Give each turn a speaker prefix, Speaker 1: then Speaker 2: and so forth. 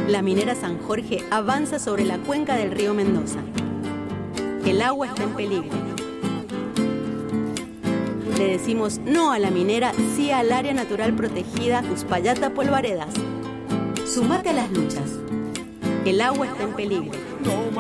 Speaker 1: La minera San Jorge avanza sobre la cuenca del río Mendoza. El agua está en peligro. Le decimos no a la minera, sí al área natural protegida Uspallata-Polvaredas. Sumate a las luchas. El agua está en peligro.